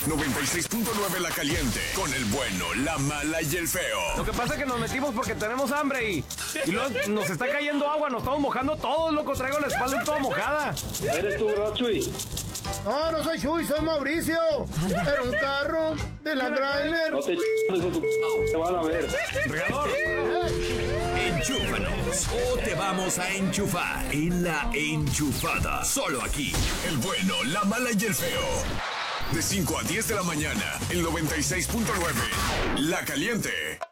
96.9 La Caliente. Con el bueno, la mala y el feo. Lo que pasa es que nos metimos porque tenemos hambre y luego nos está cayendo agua, nos estamos mojando todos, loco. Traigo la espalda toda mojada. ¿Eres tú, bro, Chuy? No, no soy Chuy, soy Mauricio. Era un carro de la trailer. No te eso te van a ver. Regador. Enchúfanos o te vamos a enchufar en La Enchufada. Solo aquí, el bueno, la mala y el feo. De 5 a 10 de la mañana, el 96.9. La Caliente.